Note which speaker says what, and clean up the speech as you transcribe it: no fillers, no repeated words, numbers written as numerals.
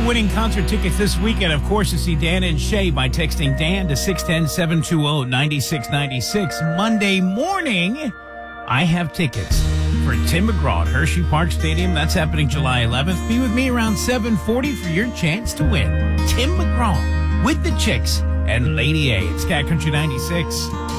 Speaker 1: winning concert tickets this weekend, of course, to see Dan and Shay by texting Dan to 610-720-9696. Monday morning, I have tickets for Tim McGraw at Hershey Park Stadium. That's happening July 11th. Be with me around 7:40 for your chance to win. Tim McGraw with the Chicks and Lady A. It's Cat Country 96.